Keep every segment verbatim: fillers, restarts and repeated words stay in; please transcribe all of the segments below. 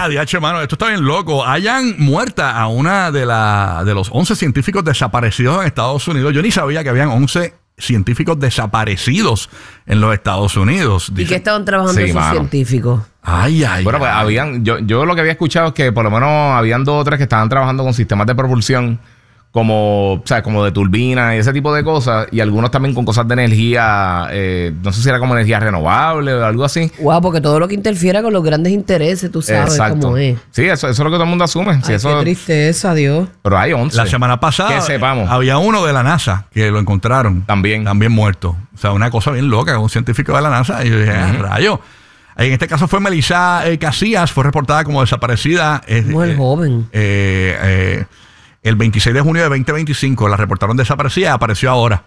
Eh, D H, mano, esto está bien loco. Hayan muerta a una de, la, de los once científicos desaparecidos en Estados Unidos. Yo ni sabía que habían once científicos desaparecidos en los Estados Unidos. Dice, ¿y qué estaban trabajando sí, esos mano. científicos? Ay, ay, bueno, ay. pues habían, yo, yo lo que había escuchado es que por lo menos habían dos o tres que estaban trabajando con sistemas de propulsión como, o sea, como de turbina y ese tipo de cosas, y algunos también con cosas de energía, eh, no sé si era como energía renovable o algo así. Wow, porque todo lo que interfiera con los grandes intereses, tú sabes Exacto. cómo es. Sí, eso, eso es lo que todo el mundo asume. Ay, sí, eso, qué tristeza, Dios. Pero hay once. La semana pasada que sepamos. había uno de la NASA que lo encontraron. También. También muerto. O sea, una cosa bien loca, un científico de la NASA. Y yo dije, uh-huh. ah, rayo. En este caso fue Melissa eh, Casillas, fue reportada como desaparecida. Eh, Muy eh, joven. Eh, eh, el veintiséis de junio de veinte veinticinco la reportaron desaparecida y apareció ahora.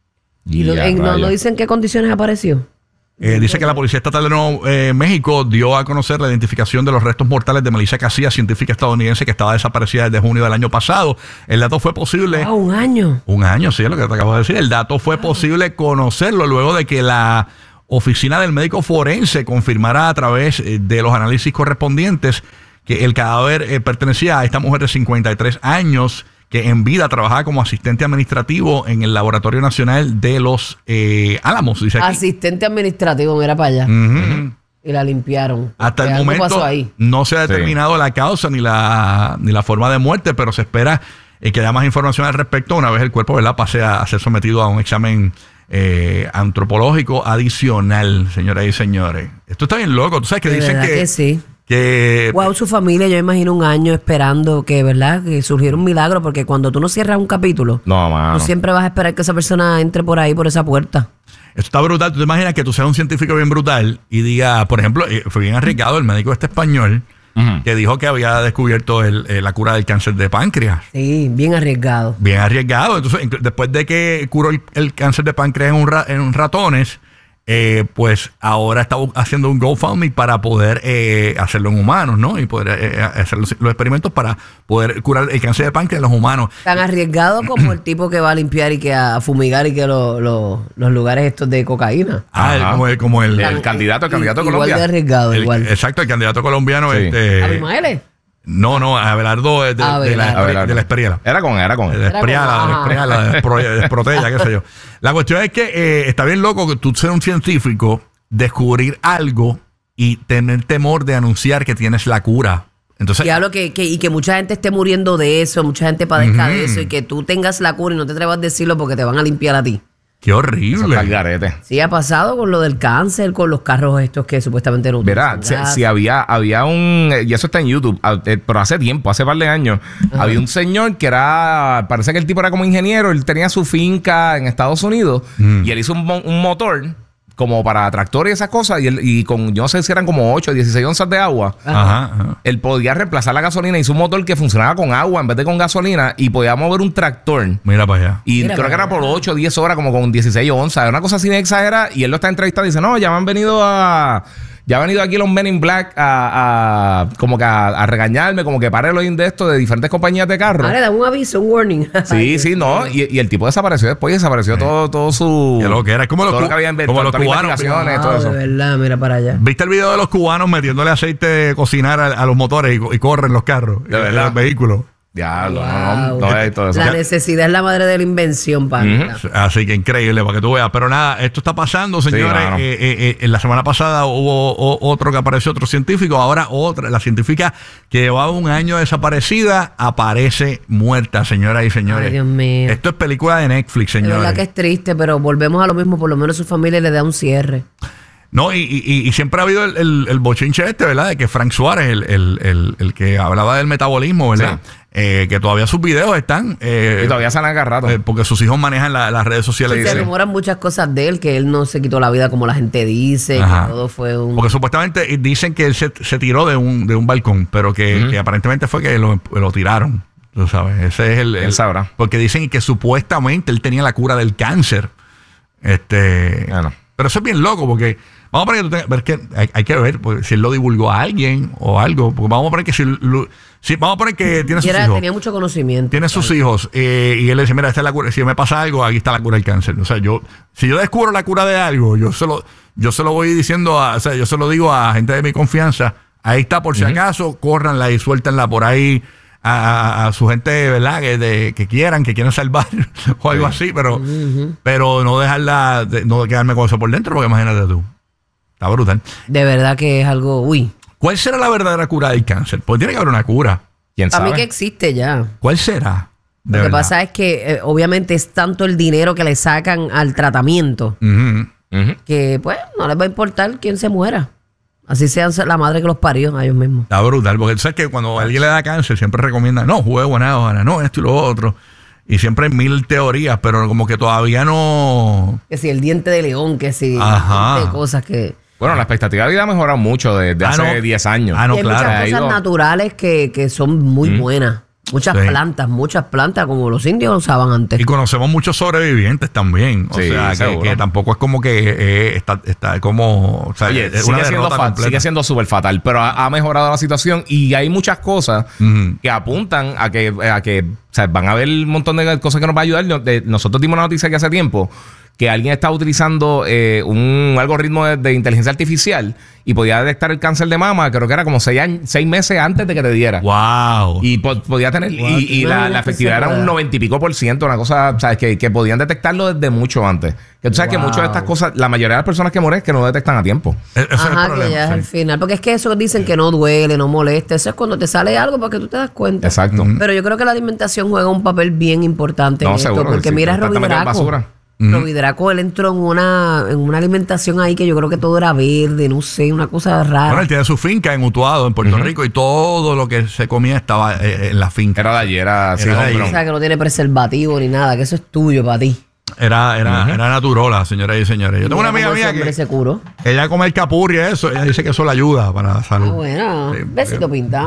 ¿Y lo, en, no, no dicen qué condiciones apareció? Eh, dice que la Policía Estatal de Nuevo eh, México dio a conocer la identificación de los restos mortales de Melissa Casillas, científica estadounidense que estaba desaparecida desde junio del año pasado. El dato fue posible... Ah, un año. Un año, sí, es lo que te acabo de decir. El dato fue ah. posible conocerlo luego de que la oficina del médico forense confirmara a través de los análisis correspondientes que el cadáver eh, pertenecía a esta mujer de cincuenta y tres años que en vida trabajaba como asistente administrativo en el Laboratorio Nacional de los eh, Álamos. Dice aquí. Asistente administrativo, mira para allá. Uh-huh. Y la limpiaron. Hasta el momento pasó ahí? No se ha determinado sí. la causa ni la, ni la forma de muerte, pero se espera eh, que haya más información al respecto una vez el cuerpo, ¿verdad?, pase a, a ser sometido a un examen eh, antropológico adicional, señoras y señores. Esto está bien loco. Tú sabes que de dicen que... que sí. Que, wow, su familia, yo imagino un año esperando que, ¿verdad?, que surgiera un milagro, porque cuando tú no cierras un capítulo, no, mano. tú siempre vas a esperar que esa persona entre por ahí, por esa puerta. Esto está brutal. Tú te imaginas que tú seas un científico bien brutal y diga, por ejemplo, fue bien arriesgado el médico este español uh-huh. que dijo que había descubierto el, eh, la cura del cáncer de páncreas. Sí, bien arriesgado. Bien arriesgado. Entonces, después de que curó el, el cáncer de páncreas en, un ra, en ratones, Eh, pues ahora está haciendo un GoFundMe para poder eh, hacerlo en humanos, ¿no? Y poder eh, hacer los, los experimentos para poder curar el cáncer de páncreas en los humanos. Tan arriesgado como el tipo que va a limpiar y que a fumigar y que lo, lo, los lugares estos de cocaína. Ah, el, como el, como el, el, el candidato, el candidato igual colombiano. Igual de arriesgado, el, igual. Exacto, el candidato colombiano. Sí. Este, ¿Abimael? No, no, Abelardo de, de, de, la, de la Espriela. Era con, era con. De la Espriela, de la Desprotella, qué sé yo. La cuestión es que eh, está bien loco que tú seas un científico, descubrir algo y tener temor de anunciar que tienes la cura. Entonces, y hablo que, que, y que mucha gente esté muriendo de eso, mucha gente padezca uh-huh. de eso, y que tú tengas la cura y no te atrevas a decirlo porque te van a limpiar a ti. Qué horrible. Sí, ha pasado con lo del cáncer, con los carros estos que supuestamente no Verá, si, si había, había un, y eso está en YouTube, pero hace tiempo, hace par de años, uh-huh. había un señor que era, parece que el tipo era como ingeniero, él tenía su finca en Estados Unidos uh-huh. y él hizo un, un motor como para tractores y esas cosas, y, él, y con, yo no sé si eran como ocho o dieciséis onzas de agua, ajá, ajá. él podía reemplazar la gasolina. Hizo un motor que funcionaba con agua en vez de con gasolina y podía mover un tractor. Mira para allá. Y Mira creo que allá. era por ocho o diez horas, como con dieciséis onzas. Una cosa así de exagerada. Y él lo está entrevistando y dice, no, ya me han venido a... Ya han venido aquí los Men in Black a, a como que a, a regañarme, como que pare el oído de esto de diferentes compañías de carros. Ahora da un aviso, un warning. Sí, sí, no. Y, y el tipo desapareció después y desapareció sí. todo, todo su... Que lo que era. Es como, todo los, lo que había como los cubanos. Wow, todo eso. de verdad, mira para allá. ¿Viste el video de los cubanos metiéndole aceite de cocinar a, a los motores y, y corren los carros? De verdad. Los vehículos. Diablo, wow. no, no, no es todo eso. La necesidad es la madre de la invención, pana. Uh-huh. Así que increíble para que tú veas. Pero nada, esto está pasando, señores. Sí, eh, eh, eh, la semana pasada hubo o, otro que apareció, otro científico. Ahora otra, la científica que llevaba un año desaparecida, aparece muerta, señoras y señores. Ay, Dios mío. Esto es película de Netflix, señores. Es verdad que es triste, pero volvemos a lo mismo. Por lo menos su familia le da un cierre. No, y, y, y siempre ha habido el, el, el bochinche este, ¿verdad? De que Frank Suárez, el, el, el, el que hablaba del metabolismo, ¿verdad? Sí. Eh, que todavía sus videos están... Eh, y todavía salen agarrados. Eh, porque sus hijos manejan la, las redes sociales. Sí, se rumoran muchas cosas de él, que él no se quitó la vida como la gente dice, ajá. que todo fue un... Porque supuestamente dicen que él se, se tiró de un, de un balcón, pero que, uh-huh. que aparentemente fue que lo, lo tiraron. Tú sabes, ese es el... Él sabrá. Porque dicen que supuestamente él tenía la cura del cáncer. Este... Bueno. Pero eso es bien loco porque... Vamos a poner que, tú tengas, ver que hay, hay que ver pues, si él lo divulgó a alguien o algo. Porque vamos a poner que si, lo, si vamos a poner que tiene sus era, hijos. Tenía mucho conocimiento. Tiene sus hijos eh, y él le dice, mira, esta es la cura. Si me pasa algo, aquí está la cura del cáncer. O sea, yo, si yo descubro la cura de algo, yo se lo, yo se lo voy diciendo a, o sea, yo se lo digo a gente de mi confianza Ahí está, por si Uh-huh. acaso, córranla y suéltenla por ahí a, a- a su gente, ¿verdad? Que, de, que quieran, que quieran salvar o algo así, pero, Ujú. pero no dejarla, de- no quedarme con eso por dentro, porque imagínate tú. Está brutal. De verdad que es algo, uy. ¿Cuál será la verdadera cura del cáncer? Pues tiene que haber una cura. ¿Quién Para sabe? mí que existe ya. ¿Cuál será? De Lo que verdad. pasa es que eh, obviamente es tanto el dinero que le sacan al tratamiento Ujú. Ujú. que pues no les va a importar quién se muera. Así sea la madre que los parió a ellos mismos. Está brutal, porque tú sabes que cuando alguien le da cáncer siempre recomienda, no, juegue buena hora, no, esto y lo otro. Y siempre hay mil teorías, pero como que todavía no... Que si el diente de león, que si Ajá. de cosas que... Bueno, la expectativa de vida ha mejorado mucho desde Ah, hace no. diez años. Ah, no, y hay claro. muchas ha cosas ido- naturales que, que son muy buenas. Muchas Sí. plantas, muchas plantas como los indios usaban antes. Y conocemos muchos sobrevivientes también. O Sí, sea, que, seguro. que tampoco es como que eh, está, está como... O sea, Oye, es una sigue siendo, derrota fa- completa. sigue siendo súper fatal, pero ha, ha mejorado la situación y hay muchas cosas Ujú. que apuntan a que, a que o sea, van a haber un montón de cosas que nos va a ayudar. Nos- de- Nosotros dimos una noticia que hace tiempo que alguien estaba utilizando eh, un algoritmo de, de inteligencia artificial y podía detectar el cáncer de mama, creo que era como seis, años- seis meses antes de que te diera. Wow. Y po- podía tener, y, Wow, y ¿te la, imaginas la que efectividad se era un pueda? noventa y pico por ciento, una cosa, ¿sabes? Que, que podían detectarlo desde mucho antes. Que tú sabes que Wow. muchas de estas cosas, la mayoría de las personas que mueren es que no lo detectan a tiempo. E- Ese es el Ajá, que problema. ya es sí. al final. Porque es que eso dicen que no duele, no molesta. Eso es cuando te sale algo porque tú te das cuenta. Exacto. Pero yo creo que la alimentación juega un papel bien importante en No, esto. seguro que Porque sí, mira a está Robbie metido en Draco. basura. Robbie Draco, él entró en una, en una alimentación ahí que yo creo que todo era verde, no sé, una cosa rara. Bueno, él tiene su finca en Utuado, en Puerto Rico, y todo lo que se comía estaba eh, en la finca. Era de ayer, era así, Era de hombre. o sea, que no tiene preservativo ni nada, que eso es tuyo para ti. Era, era, era naturola, señoras y señores. Yo tengo una Mira amiga cómo ese mía hombre que se curó. ella come el capurri y eso. Ella dice que eso le ayuda para la salud. Ah, bueno, Sí, besito pintado.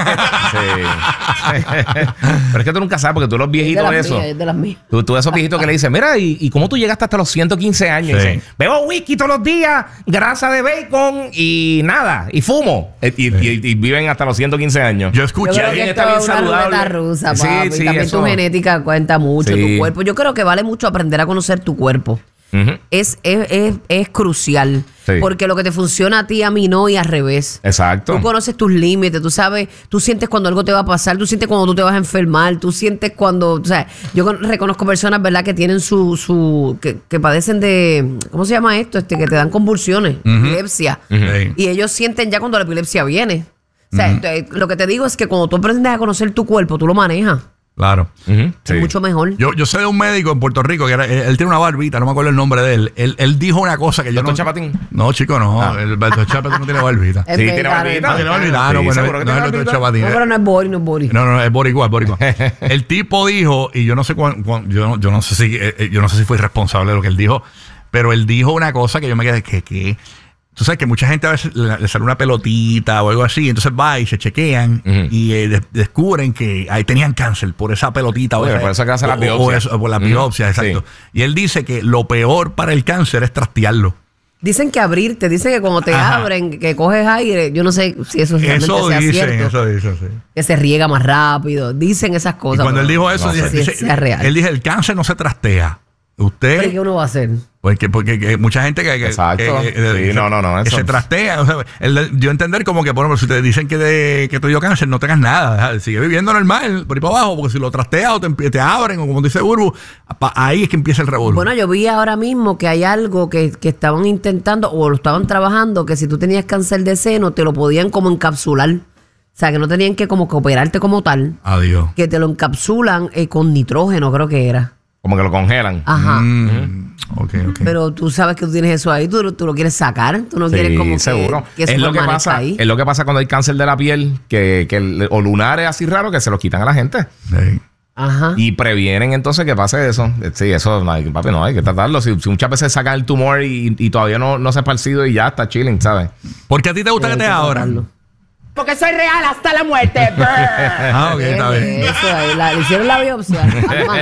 Sí. Pero es que tú nunca sabes, porque tú los Es de viejitos las eso. mías, es de las mías. Tú, tú esos viejitos que le dices, mira, ¿y, y cómo tú llegaste hasta los ciento quince años? Sí. Y dice, bebo whisky todos los días, grasa de bacon y nada, y fumo. Eh, Y, y- y viven hasta los ciento quince años. Yo Yo escuché creo alguien que está esto bien es una saludable. ruleta rusa, Sí, papi. sí, También eso. tu genética cuenta mucho, Sí. tu cuerpo. Yo creo que vale mucho aprender a conocer tu cuerpo. Ujú. Es, es, es, es crucial. Sí. Porque lo que te funciona a ti, a mí no, y al revés. Exacto. Tú conoces tus límites, tú sabes, tú sientes cuando algo te va a pasar, tú sientes cuando tú te vas a enfermar, tú sientes cuando, o sea, yo con- reconozco personas, ¿verdad?, que tienen su, su, que, que padecen de, ¿cómo se llama esto? Este, que te dan convulsiones, epilepsia. Sí. Y ellos sienten ya cuando la epilepsia viene. O sea, entonces, lo que te digo es que cuando tú aprendes a conocer tu cuerpo, tú lo manejas. Claro. Ujú, sí. Es mucho mejor. Yo, yo sé de un médico en Puerto Rico que era- él, él tiene una barbita, no me acuerdo el nombre de él. Él, él dijo una cosa que yo ¿Doctor no. Chapatín? No, chico, no. Ah. El doctor Chapatín no tiene barbita. Es Sí, tiene vegano, barbita. Ah, es tiene vegano. barbita. Ah, no, Sí, bueno, seguro que no es tiene el doctor barbita. Chapatín. No, pero no es Boris, no es Boris. No, no, es boricua, es boricua. El tipo dijo, y yo no sé cuán, cuán- yo, no, yo no sé si eh, eh, yo no sé si fue irresponsable de lo que él dijo, pero él dijo una cosa que yo me quedé que, que tú sabes que mucha gente a veces le, le sale una pelotita o algo así, entonces va y se chequean Ujú. y eh, de- descubren que ahí tenían cáncer por esa pelotita o, Oye, esa- por eso que hacen la o- biopsia. o eso, o por la Ujú. biopsia, exacto. Sí. Y él dice que lo peor para el cáncer es trastearlo. Dicen que abrirte, dicen que cuando te Ajá. abren, que coges aire, yo no sé si eso realmente Eso sea dicen, cierto. eso dicen, sí. Que se riega más rápido. Dicen esas Y cosas. cuando él pero dijo eso, no dice- sé si dice- sea real. él dice, el cáncer no se trastea. Usted... ¿Pero qué uno va a hacer? Porque, porque que mucha gente que, que- Exacto. que- que- Sí, no, no, no, que eso- se trastea. O sea, el- yo entender como que, por ejemplo, si te dicen que, te, que te dio cáncer, no tengas nada. Deja- Sigue viviendo normal, por ahí para abajo, porque si lo trasteas o te, empie- te abren, o como dice Urbu, pa- ahí es que empieza el revolver. Bueno, yo vi ahora mismo que hay algo que, que estaban intentando o lo estaban trabajando, que si tú tenías cáncer de seno, te lo podían como encapsular. O sea, que no tenían que como que operarte como tal, Adiós. que te lo encapsulan eh, con nitrógeno, creo que era. Como que lo congelan. Ajá. Mm, ok, ok. Pero tú sabes que tú tienes eso ahí, tú, lo- tú lo quieres sacar, tú no Sí, quieres como que, seguro. que eso es, lo que permanezca pasa, ahí. es lo que pasa cuando hay cáncer de la piel, que, que el- o lunares así raro, que se lo quitan a la gente. Sí. Ajá. Y previenen entonces que pase eso. Sí, eso, no hay- papi, no hay que tratarlo. Si, si muchas veces sacan el tumor y, y todavía no, no se ha esparcido y ya está chilling, ¿sabes? Porque a ti te gusta que te abran. Porque soy real hasta la muerte. Brr. Ah, ok, está ¿Qué bien. es eso ahí? La- le hicieron la biopsia. Mamá,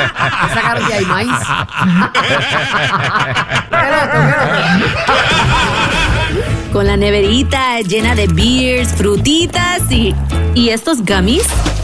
le sacaron de ahí maíz. ¿Qué loco, qué loco? Con la neverita llena de beers, frutitas y, y estos gummies.